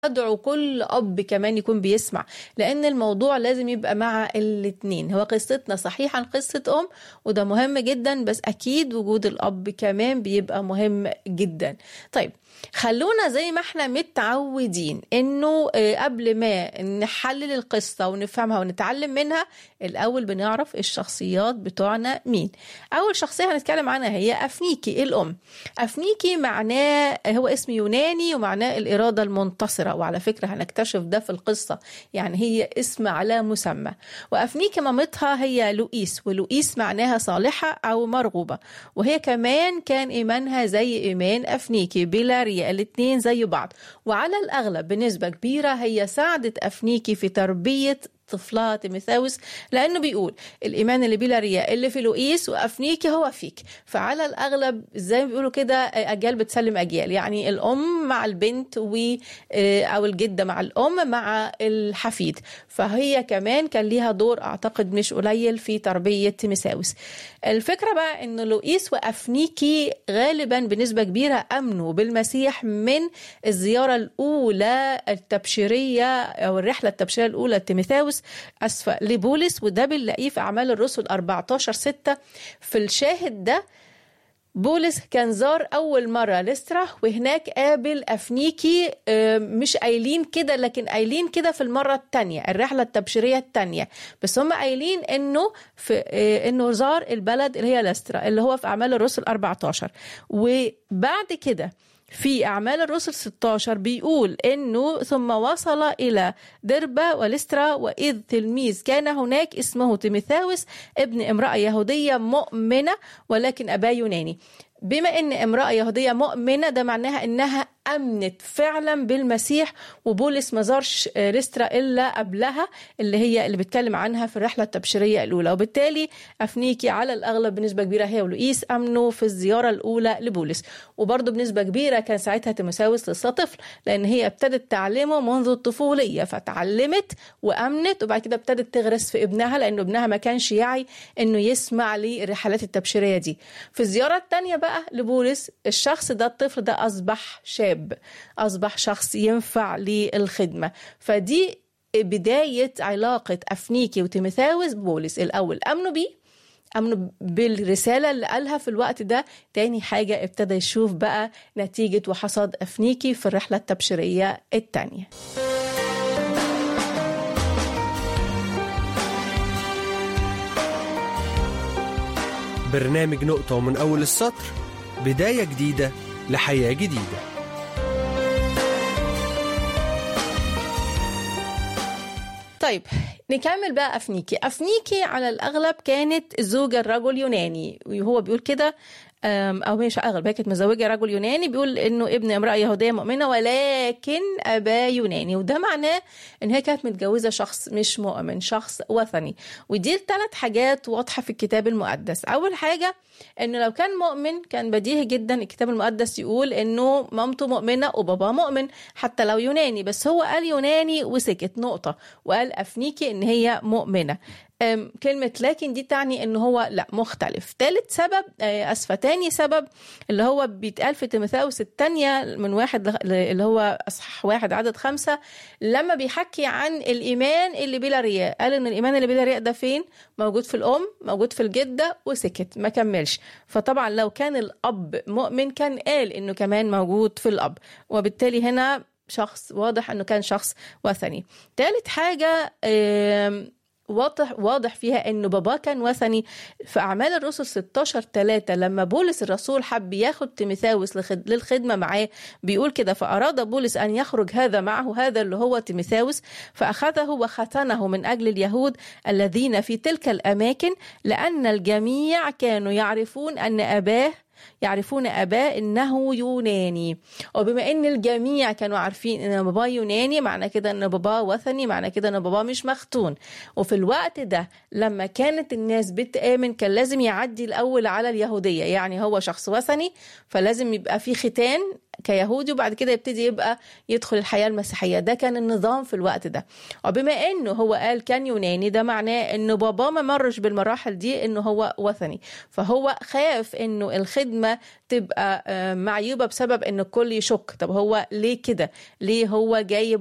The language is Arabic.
أدعو كل أب كمان يكون بيسمع، لأن الموضوع لازم يبقى مع الاتنين. هو قصتنا صحيح عن قصة وده مهم جدا، بس أكيد وجود الأب كمان بيبقى مهم جدا. طيب خلونا زي ما احنا متعودين انه قبل ما نحلل القصة ونفهمها ونتعلم منها، الأول بنعرف الشخصيات بتوعنا مين. أول شخصية هنتكلم عنها هي أفنيكي الأم. أفنيكي معناه، هو اسم يوناني ومعناه الإرادة المنتصرة، وعلى فكرة هنكتشف ده في القصة، يعني هي اسم على مسمى. وأفنيكي مامتها هي لوئيس، ولوئيس معناها صالحة أو مرغوبة، وهي كمان كان إيمانها زي إيمان أفنيكي بلا الاتنين زي بعض. وعلى الأغلب بنسبة كبيرة هي ساعدت أفنيكي في تربية طفلها تيموثاوس، لأنه بيقول الإيمان اللي بلا رياء اللي في لوئيس وأفنيكي هو فيك. فعلى الأغلب زي ما بيقولوا كده أجيال بتسلم أجيال، يعني الأم مع البنت أو الجدة مع الأم مع الحفيد. فهي كمان كان ليها دور أعتقد مش قليل في تربية تيموثاوس. الفكرة بقى إنه لوئيس وأفنيكي غالبا بنسبة كبيرة أمنوا بالمسيح من الزيارة الأولى التبشيرية أو الرحلة التبشيرية الأولى لتيموثاوس لبولس، وده بنلاقيه في أعمال الرسل 14:6. في الشاهد ده بولس كان زار أول مرة لسترا، وهناك قابل أفنيكي، مش قايلين كده لكن قايلين كده في المرة التانية الرحلة التبشيرية التانية، بس هم قايلين إنه زار البلد اللي هي لسترا اللي هو في أعمال الرسل 14. وبعد كده في أعمال الرسل 16 بيقول إنه ثم وصل إلى دربة ولسترا، وإذ تلميذ كان هناك اسمه تيموثاوس ابن امرأة يهودية مؤمنة ولكن أباه يوناني. بما إن امرأة يهودية مؤمنة ده معناها إنها أمنت فعلا بالمسيح، وبولس ما زارش لسترا إلا قبلها اللي بيتكلم عنها في الرحلة التبشيرية الأولى. وبالتالي أفنيكي على الأغلب بنسبة كبيرة هي ولوئيس أمنوا في الزيارة الأولى لبولس. وبرضه بنسبة كبيرة كان ساعتها تيموثاوس لسه طفل، لأن هي ابتدت تعلمه منذ الطفولية، فتعلمت وأمنت، وبعد كده ابتدت تغرس في ابنها، لأنه ابنها ما كانش يعي إنه يسمع للرحلات التبشيرية دي. في الزيارة الثانية بقى لبولس، الشخص ده الطفل ده أصبح شاب، أصبح شخص ينفع للخدمة. فدي بداية علاقة أفنيكي وتيموثاوس ببولس. الأول أمنوا بالرسالة اللي قالها في الوقت ده. تاني حاجة ابتدى يشوف بقى نتيجة وحصاد أفنيكي في الرحلة التبشيرية التانية. برنامج نقطة ومن أول السطر، بداية جديدة لحياة جديدة. طيب نكمل بقى. أفنيكي على الأغلب كانت زوجة الرجل يوناني، وهو بيقول كده، أو مش أغلب، هي كانت مزوجة رجل يوناني، بيقول إنه ابن امرأة يهودية مؤمنة ولكن أباه يوناني. وده معناه إن هي كانت متجوزة شخص مش مؤمن، شخص وثني. ودي 3 حاجات واضحة في الكتاب المقدس. أول حاجة إنه لو كان مؤمن كان بديهي جدا الكتاب المقدس يقول إنه مامته مؤمنة وبابا مؤمن حتى لو يوناني، بس هو قال يوناني وسكت نقطة، وقال أفنيكي إن هي مؤمنة. كلمة لكن دي تعني إنه هو لا مختلف. تاني سبب اللي هو بيتقال في تيموثاوس الثانية من 1 اللي هو أصحاح 1 عدد 5، لما بيحكي عن الإيمان اللي بلا رياء، قال إن الإيمان اللي بلا رياء ده فين؟ موجود في الأم، موجود في الجدة، وسكت ما كملش. فطبعا لو كان الأب مؤمن كان قال إنه كمان موجود في الأب، وبالتالي هنا شخص واضح إنه كان شخص وثني. ثالث حاجة واضح فيها انه بابا كان وثني. في اعمال الرسل 16:3 لما بولس الرسول حب ياخد تيموثاوس للخدمه معاه، بيقول كده: فاراد بولس ان يخرج هذا معه، هذا اللي هو تيموثاوس، فاخذه وختنه من اجل اليهود الذين في تلك الاماكن، لان الجميع كانوا يعرفون أباه إنه يوناني. وبما إن الجميع كانوا عارفين إن بابا يوناني، معنى كده إن بابا وثني، معنى كده إن بابا مش مختون. وفي الوقت ده لما كانت الناس بتآمن كان لازم يعدي الأول على اليهودية، يعني هو شخص وثني فلازم يبقى في ختان كيهودي، وبعد كده يبتدي يبقى يدخل الحياة المسيحية. ده كان النظام في الوقت ده. وبما انه هو قال كان يوناني، ده معناه انه بابا ما مرش بالمراحل دي، انه هو وثني، فهو خاف انه الخدمة تبقى معيوبة بسبب ان الكل يشك، طب هو ليه كده؟ ليه هو جايب